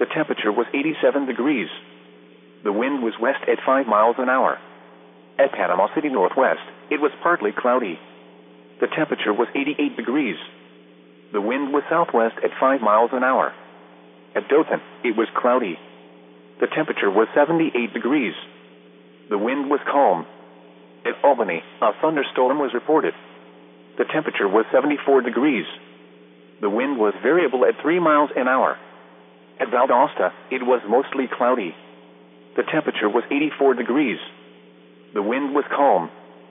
The temperature was 87 degrees. The wind was west at 5 miles an hour. At Panama City Northwest, it was partly cloudy. The temperature was 88 degrees. The wind was southwest at 5 miles an hour. At Dothan, it was cloudy. The temperature was 78 degrees. The wind was calm. At Albany, a thunderstorm was reported. The temperature was 74 degrees. The wind was variable at 3 miles an hour. At Valdosta, it was mostly cloudy. The temperature was 84 degrees. The wind was calm.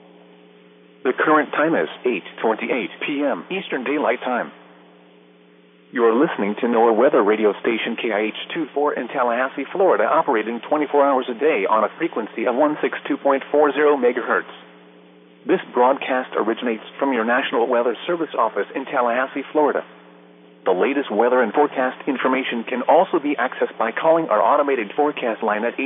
The current time is 8:28 p.m. Eastern Daylight Time. You are listening to NOAA weather radio station KIH-24 in Tallahassee, Florida, operating 24 hours a day on a frequency of 162.40 megahertz. This broadcast originates from your National Weather Service office in Tallahassee, Florida. The latest weather and forecast information can also be accessed by calling our automated forecast line at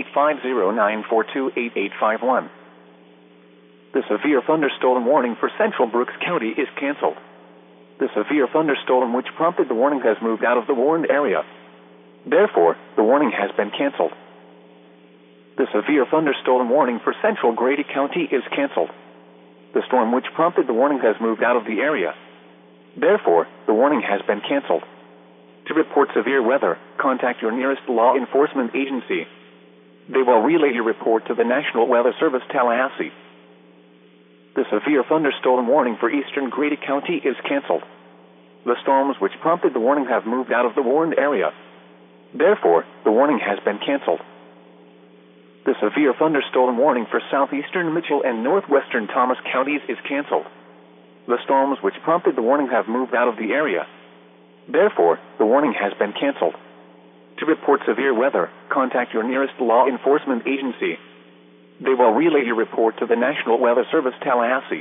850-942-8851. The severe thunderstorm warning for Central Brooks County is canceled. The severe thunderstorm which prompted the warning has moved out of the warned area. Therefore, the warning has been canceled. The severe thunderstorm warning for Central Grady County is canceled. The storm which prompted the warning has moved out of the area. Therefore, the warning has been canceled. To report severe weather, contact your nearest law enforcement agency. They will relay your report to the National Weather Service, Tallahassee. The severe thunderstorm warning for Eastern Grady County is canceled. The storms which prompted the warning have moved out of the warned area. Therefore, the warning has been canceled. The severe thunderstorm warning for southeastern Mitchell and northwestern Thomas counties is canceled. The storms which prompted the warning have moved out of the area. Therefore, the warning has been canceled. To report severe weather, contact your nearest law enforcement agency. They will relay your report to the National Weather Service, Tallahassee.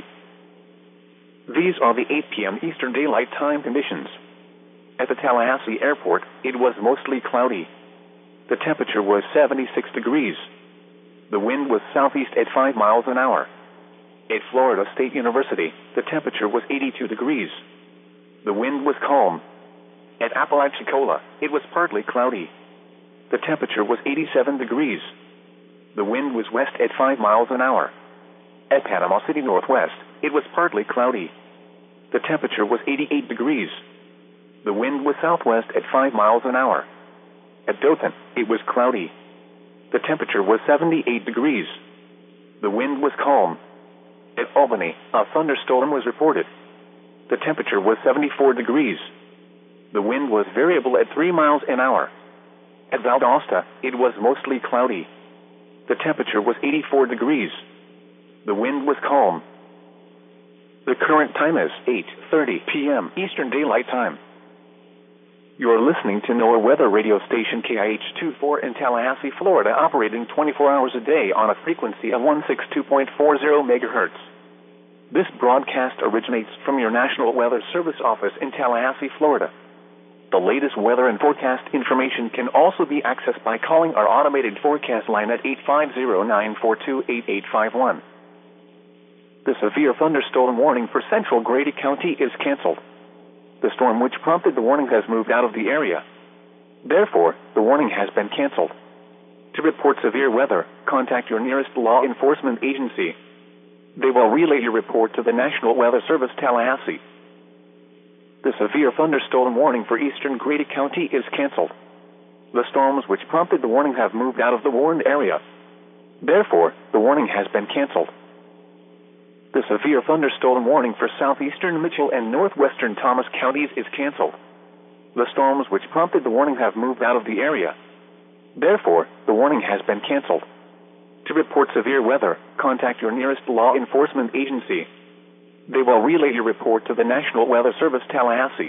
These are the 8 p.m. Eastern Daylight Time conditions. At the Tallahassee Airport, it was mostly cloudy. The temperature was 76 degrees. The wind was southeast at 5 miles an hour. At Florida State University, the temperature was 82 degrees. The wind was calm. At Apalachicola, it was partly cloudy. The temperature was 87 degrees. The wind was west at 5 miles an hour. At Panama City Northwest, it was partly cloudy. The temperature was 88 degrees. The wind was southwest at 5 miles an hour. At Dothan, it was cloudy. The temperature was 78 degrees. The wind was calm. At Albany, a thunderstorm was reported. The temperature was 74 degrees. The wind was variable at 3 miles an hour. At Valdosta, it was mostly cloudy. The temperature was 84 degrees. The wind was calm. The current time is 8:30 p.m. Eastern Daylight Time. You are listening to NOAA weather radio station KIH-24 in Tallahassee, Florida, operating 24 hours a day on a frequency of 162.40 megahertz. This broadcast originates from your National Weather Service office in Tallahassee, Florida. The latest weather and forecast information can also be accessed by calling our automated forecast line at 850-942-8851. The severe thunderstorm warning for Central Grady County is canceled. The storm which prompted the warning has moved out of the area. Therefore, the warning has been canceled. To report severe weather, contact your nearest law enforcement agency. They will relay your report to the National Weather Service, Tallahassee. The severe thunderstorm warning for Eastern Grady County is canceled. The storms which prompted the warning have moved out of the warned area. Therefore, the warning has been canceled. The severe thunderstorm warning for southeastern Mitchell and northwestern Thomas counties is canceled. The storms which prompted the warning have moved out of the area. Therefore, the warning has been canceled. To report severe weather, contact your nearest law enforcement agency. They will relay your report to the National Weather Service, Tallahassee.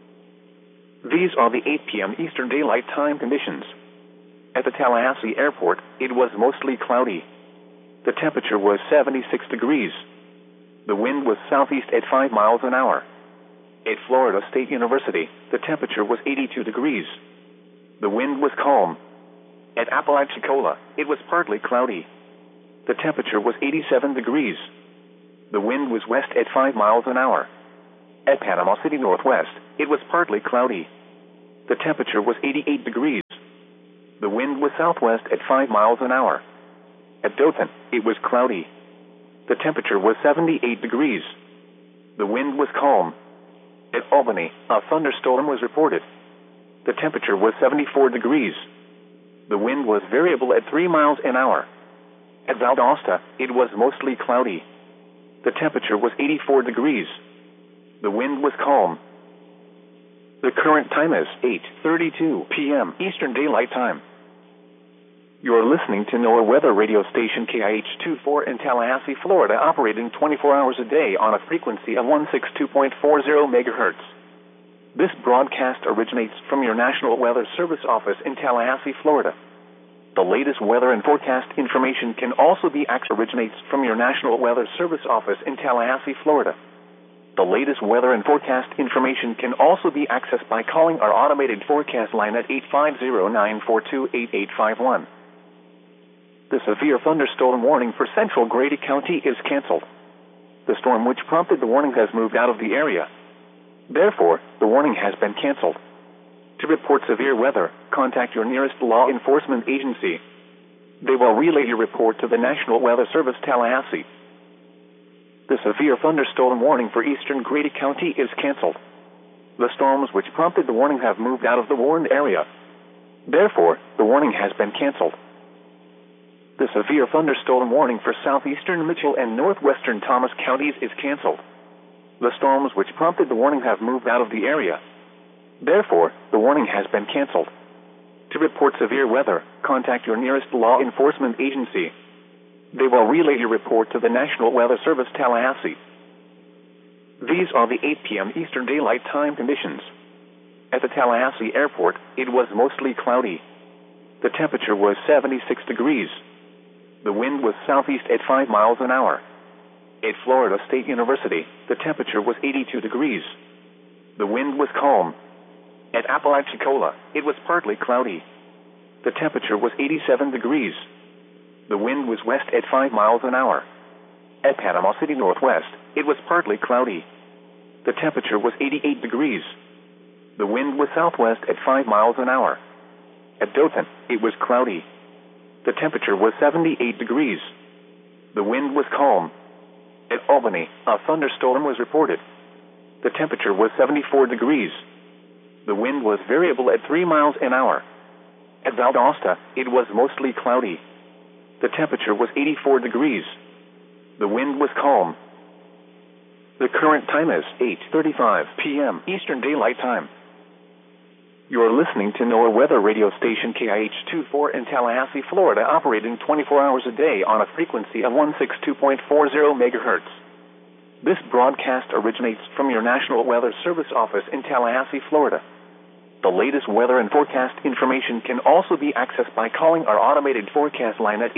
These are the 8 p.m. Eastern Daylight Time conditions. At the Tallahassee Airport, it was mostly cloudy. The temperature was 76 degrees. The wind was southeast at 5 miles an hour. At Florida State University, the temperature was 82 degrees. The wind was calm. At Apalachicola, it was partly cloudy. The temperature was 87 degrees. The wind was west at 5 miles an hour. At Panama City Northwest, it was partly cloudy. The temperature was 88 degrees. The wind was southwest at 5 miles an hour. At Dothan, it was cloudy. The temperature was 78 degrees. The wind was calm. At Albany, a thunderstorm was reported. The temperature was 74 degrees. The wind was variable at 3 miles an hour. At Valdosta, it was mostly cloudy. The temperature was 84 degrees. The wind was calm. The current time is 8:32 p.m. Eastern Daylight Time. You're listening to NOAA weather radio station KIH-24 in Tallahassee, Florida, operating 24 hours a day on a frequency of 162.40 megahertz. This broadcast originates from your National Weather Service office in Tallahassee, Florida. The latest weather and forecast information can also be originates from your National Weather Service office in Tallahassee, Florida. The latest weather and forecast information can also be accessed by calling our automated forecast line at 850-942-8851. The severe thunderstorm warning for central Grady County is canceled. The storm which prompted the warning has moved out of the area. Therefore, the warning has been canceled. To report severe weather, contact your nearest law enforcement agency. They will relay your report to the National Weather Service, Tallahassee. The severe thunderstorm warning for eastern Grady County is canceled. The storms which prompted the warning have moved out of the warned area. Therefore, the warning has been canceled. The severe thunderstorm warning for southeastern Mitchell and northwestern Thomas counties is canceled. The storms which prompted the warning have moved out of the area. Therefore, the warning has been canceled. To report severe weather, contact your nearest law enforcement agency. They will relay your report to the National Weather Service, Tallahassee. These are the 8 p.m. Eastern Daylight Time conditions. At the Tallahassee Airport, it was mostly cloudy. The temperature was 76 degrees. The wind was southeast at 5 miles an hour. At Florida State University, the temperature was 82 degrees. The wind was calm. At Apalachicola, it was partly cloudy. The temperature was 87 degrees. The wind was west at 5 miles an hour. At Panama City Northwest, it was partly cloudy. The temperature was 88 degrees. The wind was southwest at 5 miles an hour. At Dothan, it was cloudy. The temperature was 78 degrees. The wind was calm. At Albany, a thunderstorm was reported. The temperature was 74 degrees. The wind was variable at 3 miles an hour. At Valdosta, it was mostly cloudy. The temperature was 84 degrees. The wind was calm. The current time is 8:35 p.m. Eastern Daylight Time. You're listening to NOAA weather radio station KIH-24 in Tallahassee, Florida, operating 24 hours a day on a frequency of 162.40 megahertz. This broadcast originates from your National Weather Service office in Tallahassee, Florida. The latest weather and forecast information can also be accessed by calling our automated forecast line at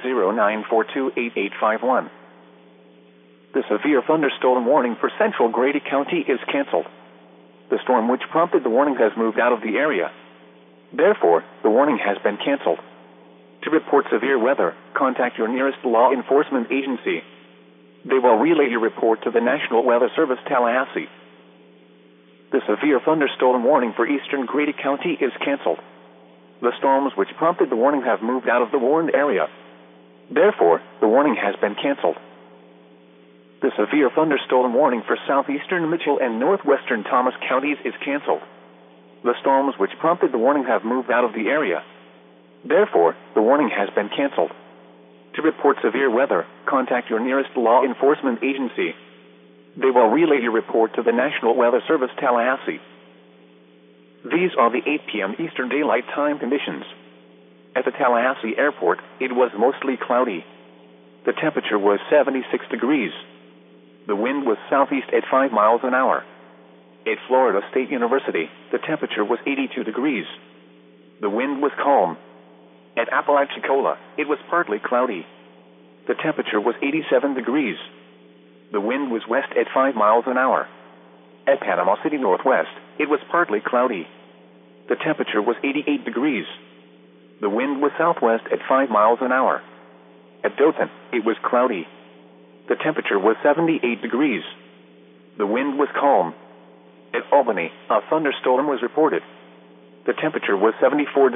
850-942-8851. The severe thunderstorm warning for central Grady County is canceled. The storm which prompted the warning has moved out of the area. Therefore, the warning has been canceled. To report severe weather, contact your nearest law enforcement agency. They will relay your report to the National Weather Service, Tallahassee. The severe thunderstorm warning for eastern Grady County is canceled. The storms which prompted the warning have moved out of the warned area. Therefore, the warning has been canceled. The severe thunderstorm warning for southeastern Mitchell and northwestern Thomas counties is canceled. The storms which prompted the warning have moved out of the area. Therefore, the warning has been canceled. To report severe weather, contact your nearest law enforcement agency. They will relay your report to the National Weather Service, Tallahassee. These are the 8 p.m. Eastern Daylight Time conditions. At the Tallahassee Airport, it was mostly cloudy. The temperature was 76 degrees. The wind was southeast at 5 miles an hour. At Florida State University, the temperature was 82 degrees. The wind was calm. At Apalachicola, it was partly cloudy. The temperature was 87 degrees. The wind was west at 5 miles an hour. At Panama City Northwest, it was partly cloudy. The temperature was 88 degrees. The wind was southwest at 5 miles an hour. At Dothan, it was cloudy. The temperature was 78 degrees. The wind was calm. At Albany, a thunderstorm was reported. The temperature was 74 degrees.